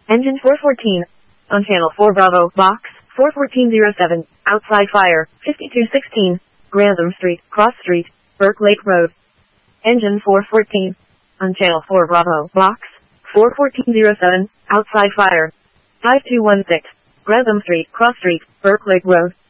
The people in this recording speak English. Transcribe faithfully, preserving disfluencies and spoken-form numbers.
Engine four fourteen. On channel four Bravo, box, four fourteen oh seven, outside fire, fifty-two sixteen, Grantham Street, Cross Street, Burke Lake Road. Engine four fourteen. On channel four Bravo, box, four fourteen oh seven, outside fire, five two one six, Grantham Street, Cross Street, Burke Lake Road.